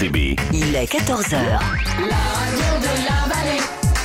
RCB. Il est 14h. La radio de la vallée,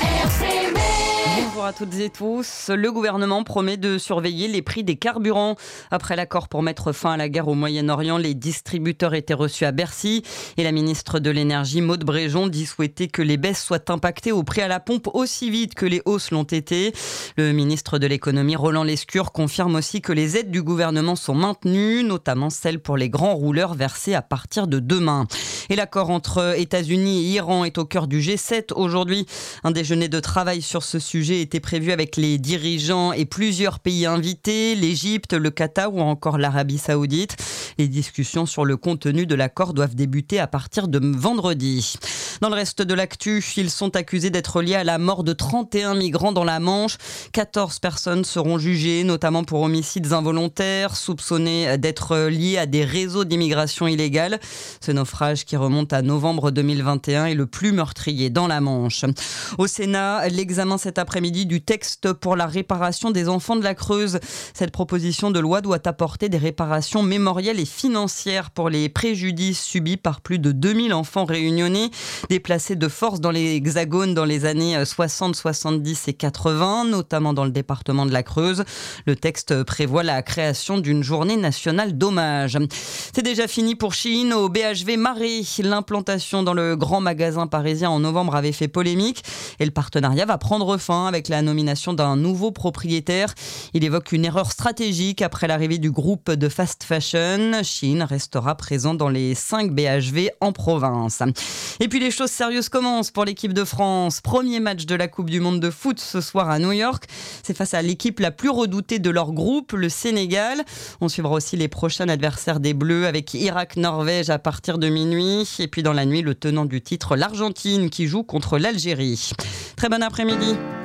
RCB. Bonjour à toutes et tous. Le gouvernement promet de surveiller les prix des carburants. Après l'accord pour mettre fin à la guerre au Moyen-Orient, les distributeurs étaient reçus à Bercy. Et la ministre de l'Énergie, Maud Bréjon, dit souhaiter que les baisses soient impactées au prix à la pompe aussi vite que les hausses l'ont été. Le ministre de l'Économie, Roland Lescure, confirme aussi que les aides du gouvernement sont maintenues, notamment celles pour les grands rouleurs versées à partir de demain. Et l'accord entre États-Unis et Iran est au cœur du G7 aujourd'hui. Un déjeuner de travail sur ce sujet était prévu avec les dirigeants et plusieurs pays invités, l'Égypte, le Qatar ou encore l'Arabie Saoudite. Les discussions sur le contenu de l'accord doivent débuter à partir de vendredi. Dans le reste de l'actu, ils sont accusés d'être liés à la mort de 31 migrants dans la Manche. 14 personnes seront jugées, notamment pour homicides involontaires, soupçonnés d'être liés à des réseaux d'immigration illégale. Ce naufrage qui remonte à novembre 2021 est le plus meurtrier dans la Manche. Au Sénat, l'examen cet après-midi du texte pour la réparation des enfants de la Creuse. Cette proposition de loi doit apporter des réparations mémorielles et financières pour les préjudices subis par plus de 2000 enfants réunionnais, déplacés de force dans l'Hexagone dans les années 60, 70 et 80, notamment dans le département de la Creuse. Le texte prévoit la création d'une journée nationale d'hommage. C'est déjà fini pour Shein au BHV Marais. L'implantation dans le grand magasin parisien en novembre avait fait polémique et le partenariat va prendre fin avec la nomination d'un nouveau propriétaire. Il évoque une erreur stratégique après l'arrivée du groupe de fast fashion. Shein restera présent dans les 5 BHV en province. Et puis les choses sérieuses commencent pour l'équipe de France. Premier match de la Coupe du Monde de foot ce soir à New York. C'est face à l'équipe la plus redoutée de leur groupe, le Sénégal. On suivra aussi les prochains adversaires des Bleus avec Irak-Norvège à partir de minuit. Et puis dans la nuit, le tenant du titre, l'Argentine, qui joue contre l'Algérie. Très bon après-midi.